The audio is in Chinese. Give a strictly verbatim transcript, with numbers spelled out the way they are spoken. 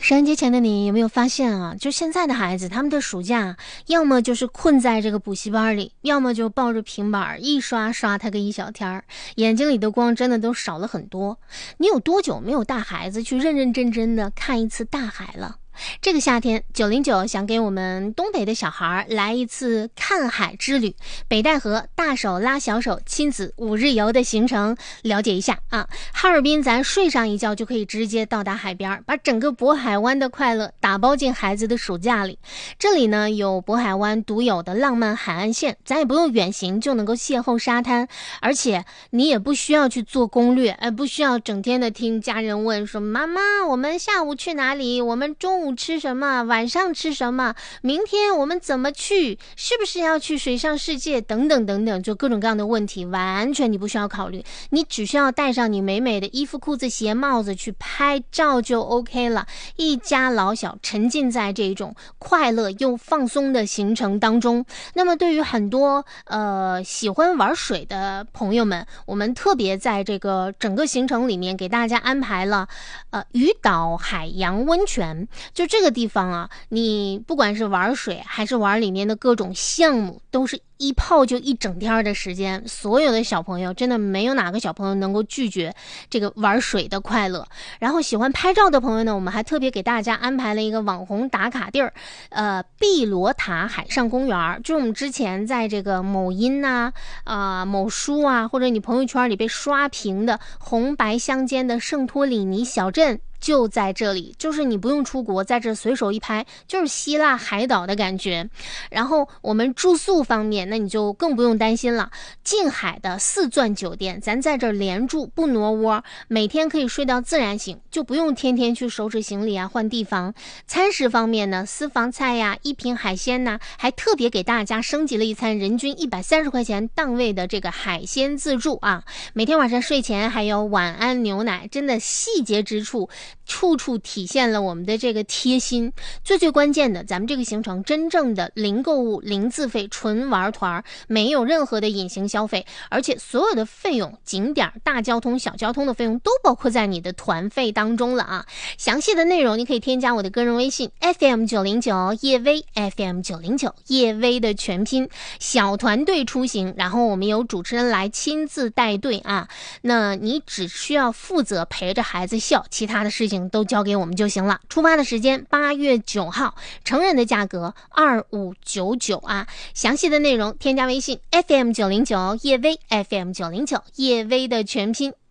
收音机前的你有没有发现啊，就现在的孩子，他们的暑假要么就是困在这个补习班里，要么就抱着平板一刷刷他个一小天儿，眼睛里的光真的都少了很多。你有多久没有带孩子去认认真真的看一次大海了？这个夏天九零九想给我们东北的小孩来一次看海之旅，北戴河大手拉小手亲子五日游的行程了解一下啊。哈尔滨咱睡上一觉就可以直接到达海边，把整个渤海湾的快乐打包进孩子的暑假里。这里呢有渤海湾独有的浪漫海岸线，咱也不用远行就能够邂逅沙滩，而且你也不需要去做攻略，呃，不需要整天的听家人问说妈妈我们下午去哪里，我们中午吃什么，晚上吃什么，明天我们怎么去，是不是要去水上世界等等等等，就各种各样的问题完全你不需要考虑，你只需要带上你美美的衣服裤子鞋帽子去拍照就 OK 了。一家老小沉浸在这种快乐又放松的行程当中。那么对于很多呃喜欢玩水的朋友们，我们特别在这个整个行程里面给大家安排了呃鱼岛海洋温泉。就这个地方啊，你不管是玩水还是玩里面的各种项目，都是一泡就一整天的时间，所有的小朋友真的没有哪个小朋友能够拒绝这个玩水的快乐。然后喜欢拍照的朋友呢，我们还特别给大家安排了一个网红打卡地儿，呃，碧螺塔海上公园，就是我们之前在这个某音啊、啊、呃、某书啊，或者你朋友圈里被刷屏的红白相间的圣托里尼小镇。就在这里，就是你不用出国，在这随手一拍就是希腊海岛的感觉。然后我们住宿方面，那你就更不用担心了，近海的四钻酒店，咱在这连住不挪窝，每天可以睡到自然醒，就不用天天去收拾行李啊换地方。餐食方面呢，私房菜呀、一品海鲜呐、啊，还特别给大家升级了一餐人均一百三十块钱档位的这个海鲜自助啊。每天晚上睡前还有晚安牛奶，真的细节之处处处体现了我们的这个贴心。最最关键的，咱们这个行程真正的零购物零自费纯玩团，没有任何的隐形消费，而且所有的费用景点大交通小交通的费用都包括在你的团费当中了啊。详细的内容你可以添加我的个人微信 F M 九零九 叶薇 F M 九零九 叶薇的全拼，小团队出行，然后我们有主持人来亲自带队啊。那你只需要负责陪着孩子笑，其他的事情都交给我们就行了。出发的时间八月九号，成人的价格二五九九啊。详细的内容添加微信 F M 九零九 叶薇 F M 九零九 叶薇的全拼。